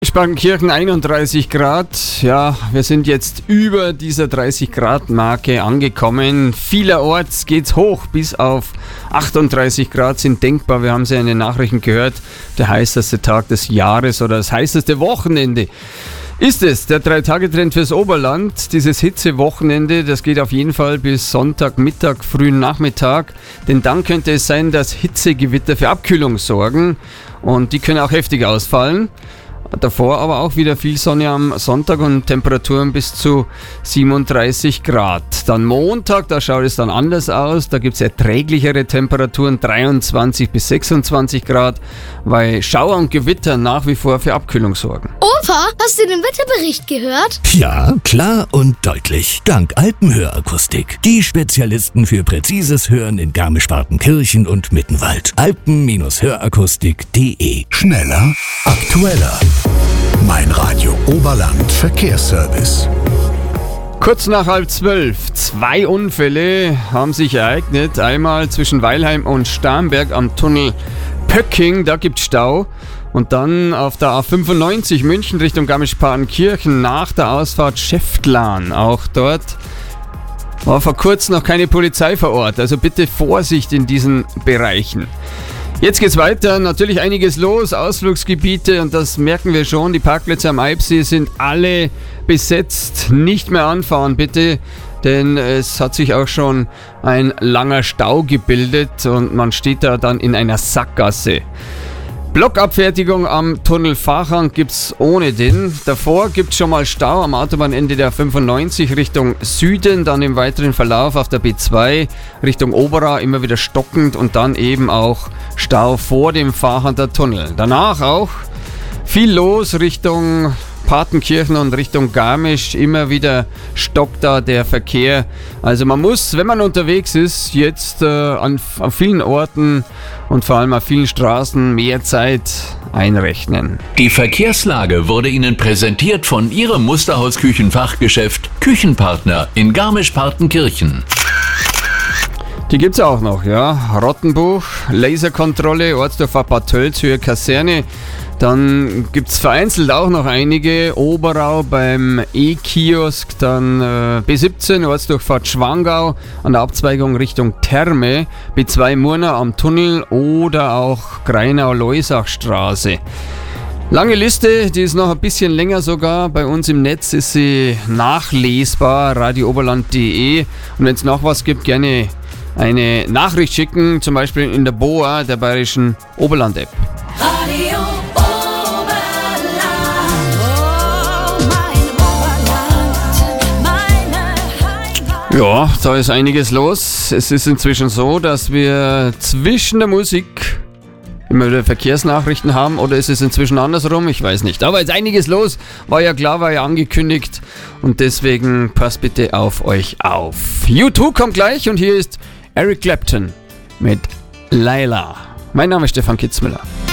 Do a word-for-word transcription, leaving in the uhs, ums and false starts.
Spangenkirchen einunddreißig Grad. Ja, wir sind jetzt über dieser dreißig Grad Marke angekommen. Vielerorts geht's hoch, bis auf achtunddreißig Grad sind denkbar. Wir haben es ja in den Nachrichten gehört. Der heißeste Tag des Jahres oder das heißeste Wochenende ist es. Der Drei-Tage-Trend fürs Oberland. Dieses Hitzewochenende, das geht auf jeden Fall bis Sonntagmittag, frühen Nachmittag. Denn dann könnte es sein, dass Hitzegewitter für Abkühlung sorgen. Und die können auch heftig ausfallen. Davor aber auch wieder viel Sonne am Sonntag und Temperaturen bis zu siebenunddreißig Grad. Dann Montag, da schaut es dann anders aus. Da gibt es erträglichere Temperaturen, dreiundzwanzig bis sechsundzwanzig Grad, weil Schauer und Gewitter nach wie vor für Abkühlung sorgen. Opa, hast du den Wetterbericht gehört? Ja, klar und deutlich. Dank Alpenhörakustik. Die Spezialisten für präzises Hören in Garmisch-Partenkirchen und Mittenwald. alpen Hörakustik punkt de. Schneller, aktueller. Mein Radio Oberland Verkehrsservice. Kurz nach halb zwölf. Zwei Unfälle haben sich ereignet. Einmal zwischen Weilheim und Starnberg am Tunnel Pöcking, da gibt es Stau. Und dann auf der A fünfundneunzig München Richtung Garmisch-Partenkirchen nach der Ausfahrt Schäftlarn. Auch dort war vor kurzem noch keine Polizei vor Ort. Also bitte Vorsicht in diesen Bereichen. Jetzt geht's weiter, natürlich einiges los, Ausflugsgebiete und das merken wir schon, die Parkplätze am Eibsee sind alle besetzt, nicht mehr anfahren bitte, denn es hat sich auch schon ein langer Stau gebildet und man steht da dann in einer Sackgasse. Blockabfertigung am Tunnel Vachang gibt's ohne den. Davor gibt's schon mal Stau am Autobahnende der fünfundneunzig Richtung Süden, dann im weiteren Verlauf auf der B zwei Richtung Oberau immer wieder stockend und dann eben auch Stau vor dem Vachanger Tunnel. Danach auch viel los Richtung Partenkirchen und Richtung Garmisch, immer wieder stockt da der Verkehr. Also man muss, wenn man unterwegs ist, jetzt äh, an, an vielen Orten und vor allem auf vielen Straßen mehr Zeit einrechnen. Die Verkehrslage wurde Ihnen präsentiert von Ihrem Musterhaus-Küchenfachgeschäft Küchenpartner in Garmisch-Partenkirchen. Die gibt's auch noch, ja. Rottenbuch, Laserkontrolle, Ortsdorf Bad Tölz, Höhe Kaserne. Dann gibt's vereinzelt auch noch einige. Oberau beim E-Kiosk, dann äh, B siebzehn, Ortsdurchfahrt Schwangau an der Abzweigung Richtung Therme, B zwei Murnau am Tunnel oder auch Greinau-Leusachstraße. Lange Liste, die ist noch ein bisschen länger sogar. Bei uns im Netz ist sie nachlesbar, radio oberland punkt de. Und wenn es noch was gibt, gerne eine Nachricht schicken, zum Beispiel in der B O A, der bayerischen Oberland-App. Radio Ja, da ist einiges los. Es ist inzwischen so, dass wir zwischen der Musik immer wieder Verkehrsnachrichten haben, oder ist es inzwischen andersrum? Ich weiß nicht. Aber jetzt einiges los. War ja klar, war ja angekündigt. Und deswegen passt bitte auf euch auf. U zwei kommt gleich und hier ist Eric Clapton mit Layla. Mein Name ist Stefan Kitzmüller.